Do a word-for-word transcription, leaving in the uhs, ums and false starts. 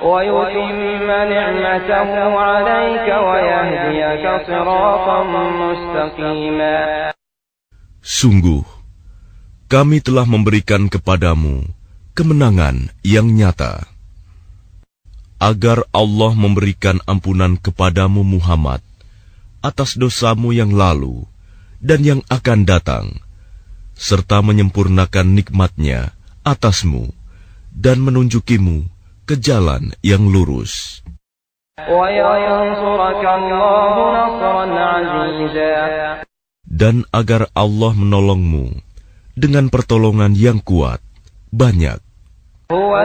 ويتم نعمته عليك ويهديك صراطا مستقيما. Sungguh, kami telah memberikan kepadamu kemenangan yang nyata, agar Allah memberikan ampunan kepadamu Muhammad atas dosamu yang lalu dan yang akan datang, serta menyempurnakan nikmat-Nya atasmu dan menunjukimu ke jalan yang lurus. Dan agar Allah menolongmu dengan pertolongan yang kuat, banyak.